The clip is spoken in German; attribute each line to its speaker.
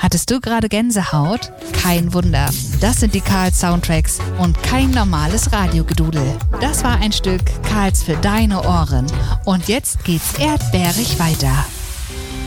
Speaker 1: Hattest du gerade Gänsehaut? Kein Wunder. Das sind die Karls Soundtracks und kein normales Radiogedudel. Das war ein Stück Karls für deine Ohren. Und jetzt geht's erdbeerig weiter.